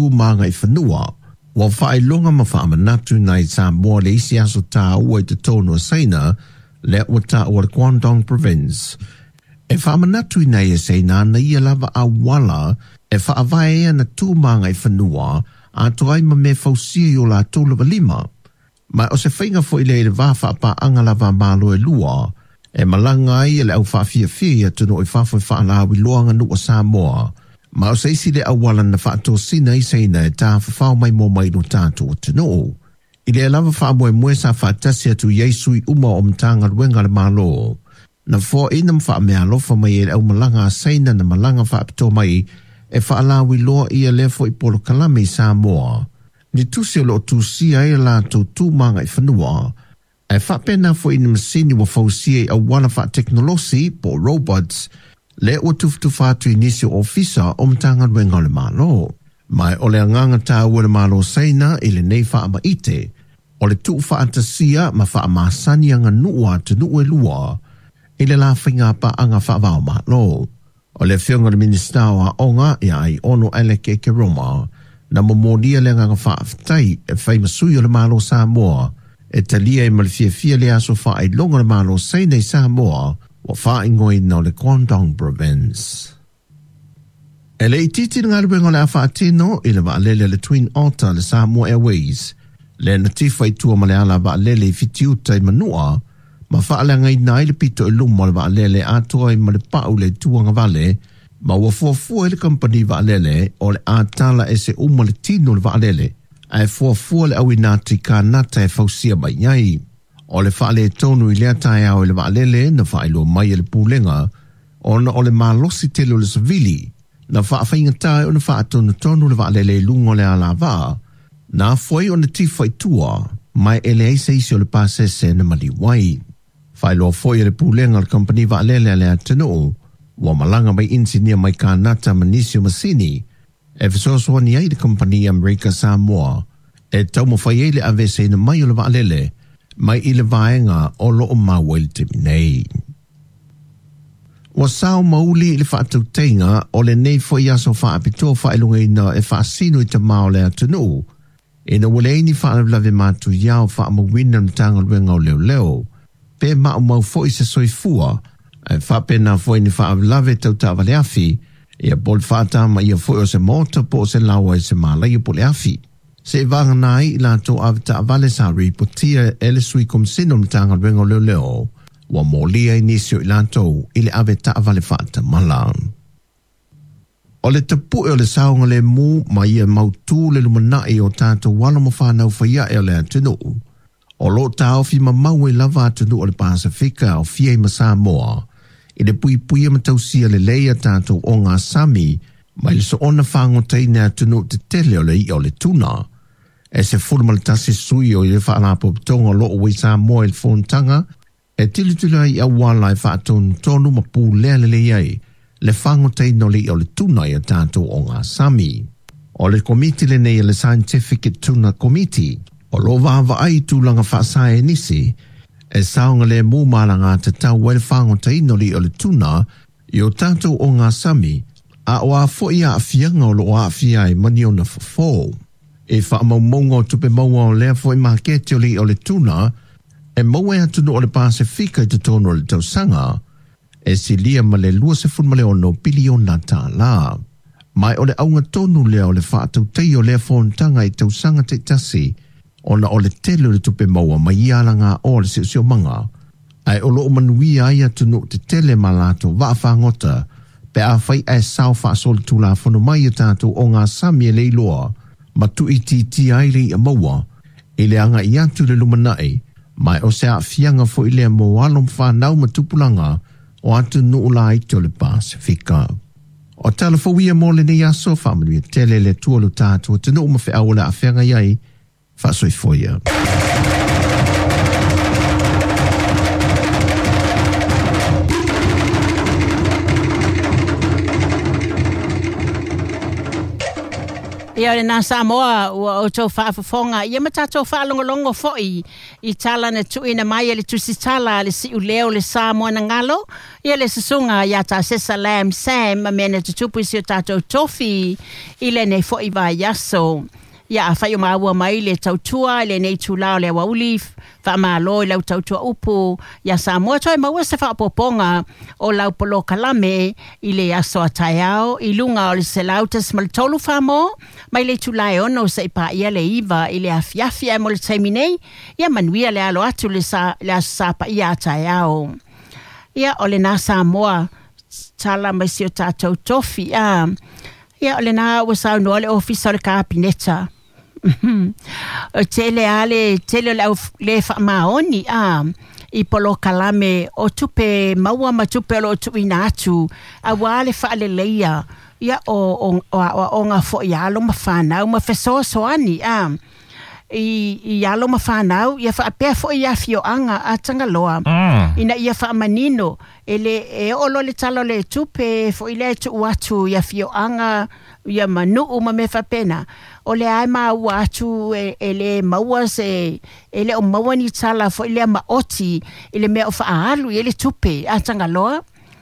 tūmanga I whanua. Wa whaelonga ma whaamanatu nei Samoa le isi aso tā ua I te tonu saina le ua tā ua le Guangdong Province. E whaamanatu nei e saina na ia lava a wala e whaavae na tūmanga I whanua a toai ma me fausia I o la tōlava lima. Mai o se whainga fo I le wāwha pa anga lava mālo e lua, e malanga ai le au whaafia fia tunu I whawhai whaalawi loanga nua Samoa. Mai o se isi le awala na whaato sina I seina e tā whawhau mai mō mai no tātou tunu. I le lava whaamoe mue sa whaatasi atu Yesu I uma o mtanga ruenga le mālo. Na fo ina mwha mea lofa mai e au malanga seina na malanga whaapito mai e whaalawi loa ia lefo I polo kalame I Samoa. Ni tusi o lo tusia e la tū manga I whanua. E whapena fo ina masini wa fausia I awala wha teknolosi po robots le o tuftu whātu inisi ofisa o mtanga ruenga le malo. Mai o le anganga tā ua le malo seina I le nei wha ama ite. O le tuu whaatasia ma wha amasani anga nua te nue lua. I le la whinga pa anga wha wao malo. O le whiunga le minister wa onga I ai ono Alec ke Roma. Na momonia le nganga whaaftai e whaimasui o le malo Samoa. E talia I malifia le aso wha ai longa le malo seina I Samoa. Wa wha ingoi na le Guangdong Province. E le ititi ngā ruenga le a wha atino I le waalele le Twin Otter le Samoa Airways. Le natifa I tua ma le ala waalele I fitiuta I manua. Ma whaalenga I nai le pito I luma le waalele atua I ma le pau le tuanga vale. Ma wa fuafua le company waalele o le atala e se uma le tino le waalele. Ai fuafua le awinati ka nata e fausia mai nhai. O le whaale tonu I lea tae au le waalele na whaelo mai le pūlenga. Ona o le malosi telo le savili. Na whaafainga tae o na whaatonu tonu le waalele lungo le ala waa. Na foi o na tifa I tua. Mai ele eisa isi o le pasese na maliwai. Whaelo foi le pūlenga le company waalele le atanu. Wa malanga mai insinia mai ka nata manisio masini. E fisoswani ai le company America Samoa. E tau mo whai ele avese na mai o le waalele. Mai I le vaenga o loo mawel te minei. Wa sao mauli I le whaatautenga o le nei fwoi aso whaapito whaelunga ina e whaasino I te mao le atanu. E na wale ini whaalawlawe matu iau whaamawina mtanga ruenga o leo leo. Pe mao mau fwoi se soifua. E whapena fwoi ni whaalawlawe tau tāwale afi. E a bol whaata ma ia fwoi o se mota po o se lawa e se malai o pole afi. Se vanga nai I la to avta avale sa ripotia ele sui komsino mtanga ruenga o leo leo. Wa molia inisio I la to ile aveta avale whaata malang. O le tapu o le saonga le mu ma ia mautu le lumanai o tātou wala mo whanau whaia e o le atunu. O lo tau fi mamau e lava atunu o le Pasifika o fia I Samoa. I le pui pui ma tausia le leia tātou o ngā Sami ma le so ona whangotai ne atunu te tele o le I o le tuna. E se fulma le tasi sui o I le whaalapo pitonga lo o i Samoa I le whontanga e tilitula I awala I whaatonu tonu ma pū lea le leiai. Le whangotai no le o le tuna I a tātou o ngā Sami. O le komiti le nei le Scientific Tuna Committee. O lo vāwa ai tūlanga whaasae nisi. E saonga le mūmalanga te tau wale whangotai no le o le tuna I o tātou o ngā Sami. A o a fo I a fianga o lo a fia I mani o na fafo. E whaamaumongo tupe maua o lea fo I makete o le tuna. E maua atu no o le Pasifika I te tono o le tausanga. E si lia ma le lua se fun ma le ono biliona tā la. Mai o le aunga tonu lea o le whaatau tei o lea whontanga I tausanga te tasi. Ona o le telo le tupe maua ma ialanga o le sio manga. Ai o loo manui ai atu no te tele malato waafangota. Pe a whai e sao whaasol tula whono mai tātou o ngā Sami e leiloa. Ma tu I ti ai le I maua. I le anga I atu le lumanai. Mai o se a fianga fo I lea mo alom whanau ma tupulanga. O atu nuula I te o le Pasifika. O talafawia mo le nei aso whamanui tele le tualu tātua te nuu mawhi awala a whianga iai whaasoi foia. Ia le nā Samoa o tō whaafafonga. Ia mata tō whaalongolongo foi I tala na tuina mai le tusi tala le si uleo le Samoa na ngalo. Ia le sasunga ia tā sesa lam Sam mena tutupu si o tātou tofi I le nei foi vai yaso. Ia a whai o maua mai le tautua le nei tūlao le wauli whaamalo I lau tautua upu. Ia Samoa toi maua se whaapoponga o lau polo kalame I le aso a taiao I lunga o le selautas ma le tolu whamo mai le tūlai ono sa ipa ia le iwa I le afiafia mo le taiminei ia manuia le alo atu le aso sapa ia a taiao. Ia o le nā Samoa tala mai si o tātou tofi ia o le nā wasau noa le ofisa o le kāpineta. O tele le whaamaoni I polo kalame o tupe maua ma tupe lo tuina atu a wale whaaleleia ia o ngā fo I alo ma whanau ma fesoasoani I alo ma whanau ia whaapea fo I awhioanga a tangaloa ina ia whaamanino e olo le talo le tupe fo I le tu atu ia whioanga ia manu ma me whapena o le ai ma atu e le maua se e le o maua ni tala fo I le maoti I le mea o whaalu I le tupe a tangaloa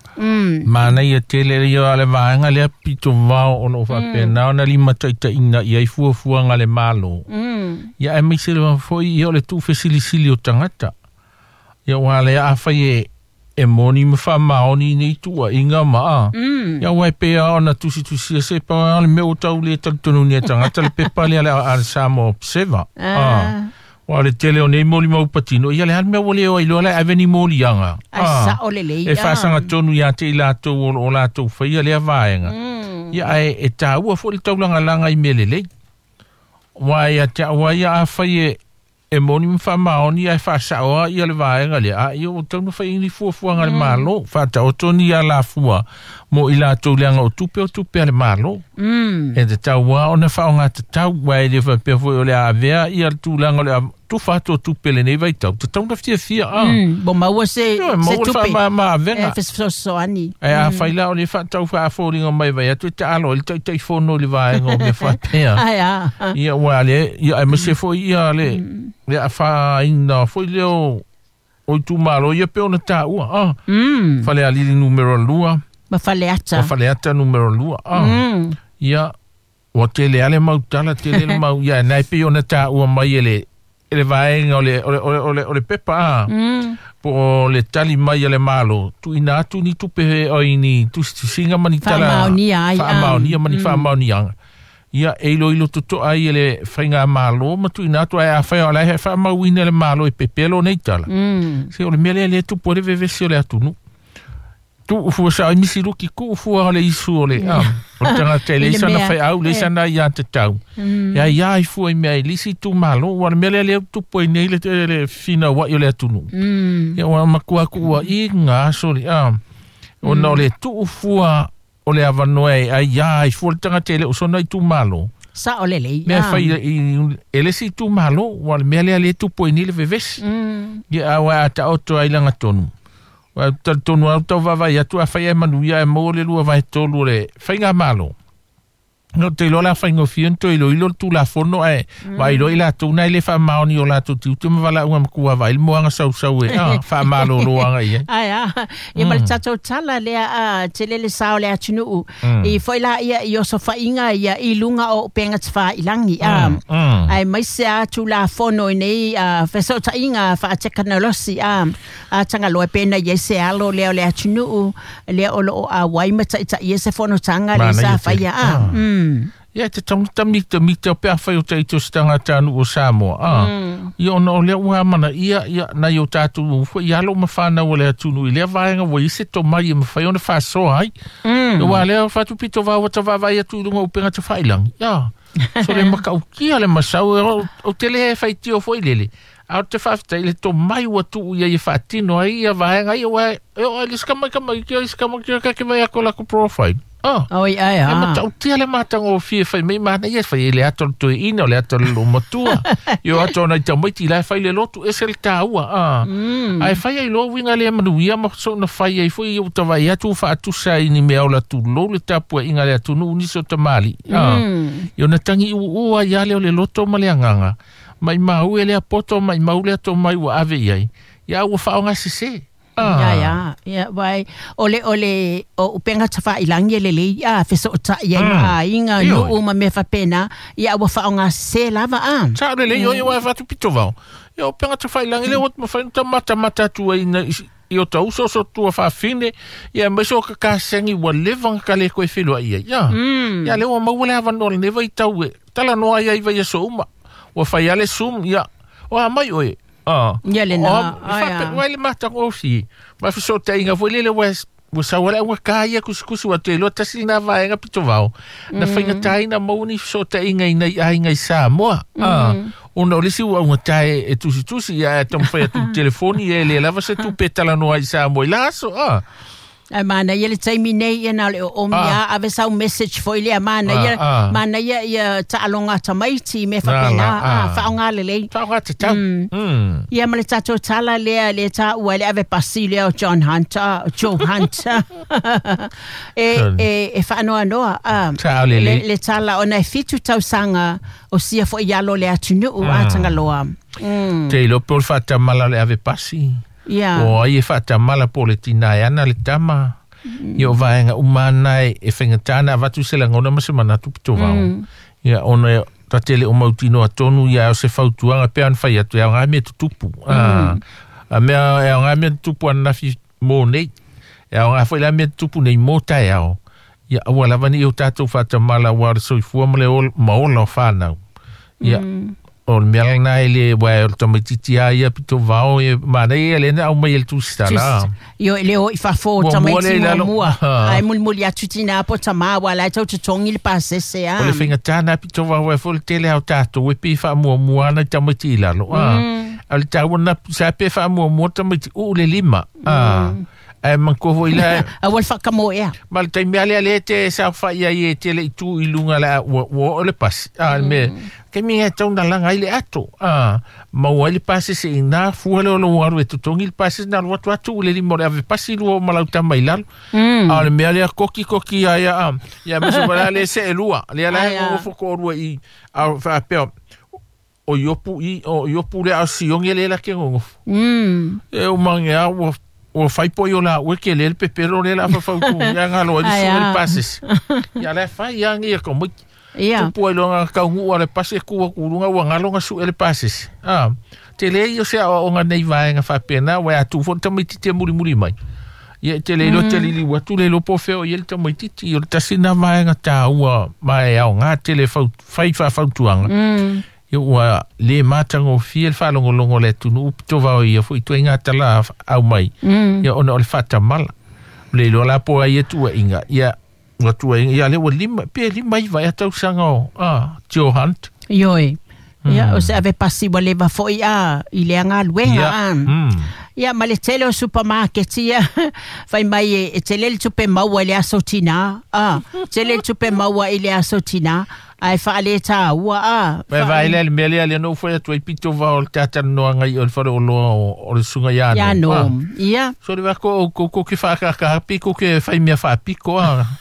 Mana ia tele ia ale vaenga le pito vao ono whapena ona lima taita ina ia I fuafua le malo ia e misele foi ia le tu fesilisili o tangata ia wale a whai e moni me whamaoni nei tua inga maa ia wai pea ona tusi se pa ale meo tau le talitonu ni tangata le pepa le ale Samoa Observer Wale tele o nei moli mau patino ia le han mea wale o ilo le aveni moli anga sa o le lei e whasanga tonu ia te ilato o lato whaia le avaenga ia e ta ua fo le taulanga langa I mele lei wai a te wai a whai e moni mwhamaoni ai whasaoa ia le vaenga le ia o taunu whai ni fuafuanga le malo whata o toni ia la fua mo I lato leanga o tupe le malo e te taua ona whaonga te tau wai le whapea fo o le avea ia tūlanga le tu whato tupe le nei vai tau te tauna fia bo maua se tupe ma venga e fesoani e a whaila o le whatau whaaforinga mai vai atu te alo le tai whono le vaenga o me whapea ia wale ia e mase fo ia le a whaina fo leo o tu malo ia pe ona ta ua whale alili numero lua ma faleata numero lua ia o tele ale mautala tele mau ia nai pe ona ta ua mai ele vaenga o le pepa po le tali mai le malo tu ina tu ni tupe o ini tu singa manitala whaamaoni mani whaamaoni anga ia ilo tuto ai ele whainga malo ma tu ina tu ai a whaia o lai whaamauina le malo e pepelo nei tala se o le mele le tu pore vevesi o le atunu tu ufua sa ai misi ruki ku ufua le isu o le o tanga te le isa na whai au le isa na ia te tau ia I fua I mea lisi tu malo wana mele le tu poi nei le fina wa i o le atunu ia wana makua kua I ngā sori o na o le tu ufua o le avanoe ai fua le tanga te le usona I tu malo sa o le lei mea whai ele si tu malo wana mele le tu poi nei le veves ia awa ata oto ai langa tonu wa tonu au tau vavai atu a whai e manuia e mo le lua vai tolu le whainga malo no te lola whaingo fiento ilo tu la fono e vai ilo ila tu nai le wha maoni o la tu tiu te mawala unga mkua vai moanga sau e wha malo roanga i e mali tato tala lea te lele sao lea tunu I foi la ia I oso whainga ia I lunga o penga tfa ilangi ai maise a tu la fono I nei wheso ta inga wha teknolosi a tanga loe pena i se alo lea tunu lea olo a waimata ita i se fono tanga le sa whaia ia te tamita o pea whai o te ito stanga tānu o Samoa ia ona o lea ua mana ia na i o tātu ufa I alo ma whanau o lea tunu I lea vaenga wa ise to mai I ma whai ona whasoa ai ia wa lea whatu pito wā wata wawai atu lunga upenga te whailangi ia so le makau kia le masau o te lea whai tio fwoi lele au te whafta I le to mai watu ia I whatino ai ia vaenga ia wa ia skamai kia kake vai ako lako profile Oi, ai, E matau tia le matango fie fai mei mana ia fai le ato tu ina le ato lo matua. Yo ato na tau mai ti lai fai le lotu e se le taua. Ai fai ai lo winga le manuia ma so na fai ai foi o tawai atu fa atu sai ni mea ola tu lo le tapua inga le atu nu niso tamali. Yo na tangi ua ia le loto ma le anganga. Mai mau e le apoto mai mau le ato mai ua ave iai. Ia ua whaonga sese. Ya, vai ole o upenga tafa ilangi lele ya feso ta ya inga no uma me fa pena ya wa fa nga se lava Sa lele yo wa fa tu pitovao. Yo upenga tafa ilangi le hot ma fa mata tu ina yo tau so tu fa fine ya me so ka sengi wa levang ka le ko e felo ia. Ya le o ma wala van no ne vai tau tala no ai vai so uma. Wa fa ya le sum ya. Wa mai oe. Yele na. Wale mata osi. Ma fiso te inga foi lele wes. Sa wala wa kaya kuskusu wa te lo tasi na va nga pitovao. Na fainga tai na mauni fiso te inga ina inga sa mo. Ona olisi wa nga tai e tusi ya tam fa tu telefoni ele lava se tu petala no ai sa mo laso. Mana yele taimi nei na le o mia ave sa message foi le mana ye mana ye ta longa tamaiti me fa pena fa nga le fa nga ta ye male ta to tala le ta wale ave pasile o Joe Hunter e fa no le tala ona fitu tau sanga o sia fo yalo le atunu o atanga loa te lo por fata mala le ave pasi. O ai e whata mala po le tina e ana le tama. Ia o vaenga umana e whengatana watu se la ngona mase manatu pito vau. Ia ona ta tele o mautino a tonu ia o se whautuanga pe an whai atu. Ia o ngai mea tutupu. A mea e o ngai mea tutupu an nafi mō nei. Ia o ngai whai la mea tutupu nei mō tai au. Ia awa lavani i o tātou whata mala wara soifua male o maola o whanau. Ia o mea na ele wa o tamatiti ia pito vao e mana ele na o mai el tu stala yo ele o fa fo tamatiti mua ai mulmuli atutina po tama wala tau tongi le passe se o le finga tana pito vao e fo tele au tato e pi fa mua na tamatiti la lo al tau na sa pe fa mua tamatiti o le lima ai man ko voi la awal fa kamo ya mal tai me ale te sa fa ia e tele tu ilunga la o le pas me ke mi e tau na langa ile ato ma o ile pas se ina fu le lo waru e tongi il pas na lo tu le limo ave pasi lo malau tamai lal al me ale koki ya me so le se lua le ala o fo ko ru i a fa pe o yopu le asion ele la ke ngo e o manga o fai po yo la o ke le pepero le la fa ku ya ngalo i so el pases ya le fai ya ngi como tu po lo nga ka ngu le pases ku lunga wa ngalo nga su el pases te le yo se o nga nei vai nga fa pena wa tu fo tamiti te muri mai ye te le lo te li wa tu le lo po fe o ye te mai titi yo ta sina mai nga ta wa mai au nga te le fai fa tuanga Ua le matango fie le whalongolongo le tunu upito vau ia fu i tu inga tala au mai. Ia ona o le whata mala. Le lo la po ai etua inga. Ia tua inga. Ia le wa lima. Pia lima iwa ia tau sanga o. Joe Hunt. Ioi. Ia o se ave pasi wa lewa fo i i le anga luenga. Ia ma le tele o supermarket ia. Fai mai e tele le tupe maua i le aso tina. Tele le tupe maua i le aso tina. Ai fa le ta wa vai le mele ale no foi tu pito va o tata no ngai o faro o le sunga ya no ia so le ko ki fa ka piko ke fai mia fa piko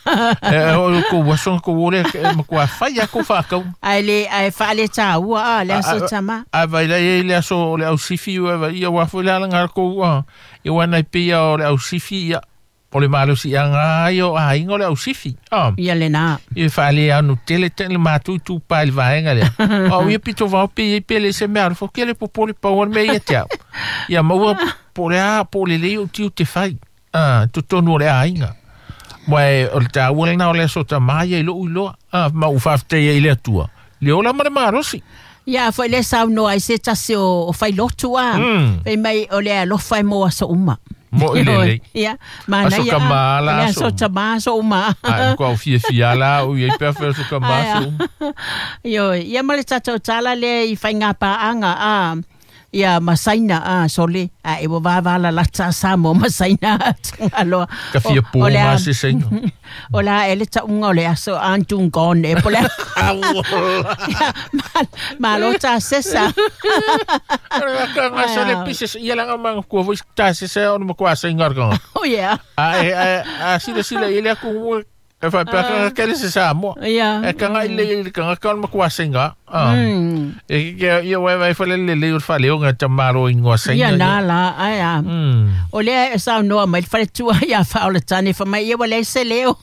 o ko wason ko wole ma ko fa ya ko fa ka ai fa le ta wa le so tama vai le so le au sifi ia wa fo la ngar ko ia wa na pia o le au sifi ia o le malo si anga yo ingo le au sifi ia le na e fale anu tele matu tu pa il vaenga le o ia pito va pe le se mer fo que le popole pa o me ia ia mo por le o tiu te fai tu tonu le ainga mai o ta wala na le so ta mai lo ma u fa te ile tua le ola maro si ia foi le sa no ai se tasi o fai lotu pe mai o le lo fai mo so uma mo ile ia mana ia kamala so tama so uma ko fia la o ia pe so kamala ia male tato tala le I fai nga pa anga ia masaina sole e wa vavala lata Samoa masaina alo ka fia po ma se senga ola ele ta unga ole aso antung gone e pole malota sesa ka ngasale pises ia langa mang ko vo ta se on mo kwa sengar ka oh yeah sila ile ku e fa pa ka se Samoa e ka nga ile ka ka mo kwa senga e ke ia vai fa le fa le nga tamaro ingo senga ia nala aya ole sa no mai fa tu ia fa ole tani fa mai ia le se leo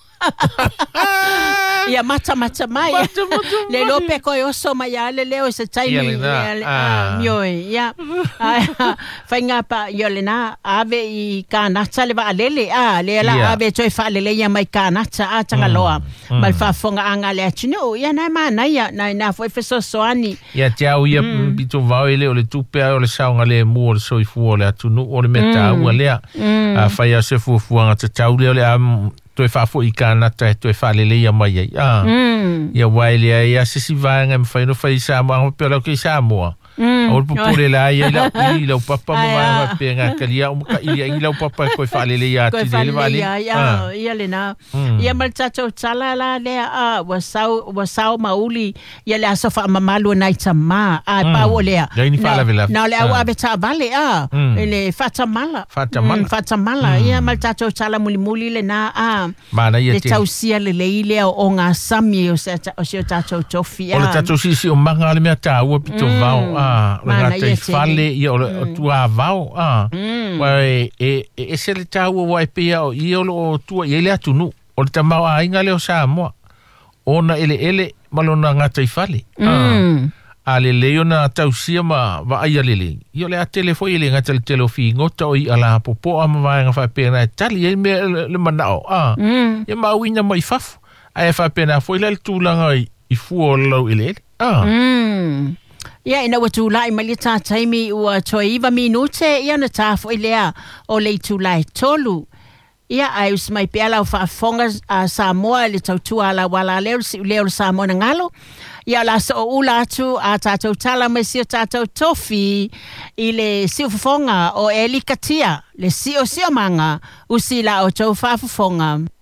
ia mata mai le lope ko yo so mai ale leo se tai mioi ia fainga pa yo le na ave I kana tale va lele le la ave toi fa lele ia mai kana ta tanga loa mal fa fonga anga le tino ia na mana ia na foi feso soani ia tiau ia bito va ele ole tupe ole saunga le mo ole so fu ole tunu ole meta ole fa ia se fu anga ta tau le ole toi fa fo I kana toi fa lele ia mai ia waile ia se si vanga me fa no fa Samoa pelo ke Samoa o popule la ia la papa ma penga kalia o ka ia la papa ko fa lele ia ti le vale ia le na ia mal chacho chala la le wasau mauli ia le asofa mamalu na itama pa ole na le awa beta vale ele fatamala ia mal chacho chala muli le na mana ia le tausia le ile o nga sami o se chacho chofia o chacho si o manga le meta o pito vao la te fale ia o tua vao vai e se le tau o pia o ia o tua ia le atunu o le tamau ainga le o Samoa ona ele malona ngata I fale ale leona tausia ma va ai lele io le a telefo ile ngata le telofi ngota o I ala popo ama va nga fa pena tali e me le manao ia ma wina mai fafu ai fa pena foi le tulanga I fu o lo ile ia ina watu lai malita taimi ua toiva minute ia na tafo ilea o le tulai tolu ia ai usmai piala o whaafonga Samoa le tautua la wala leo Samoa na ngalo ia la so ula atu a tatou tala mai sio tatou tofi I le siufonga o Eli Katia le sio manga usila o tau whaafonga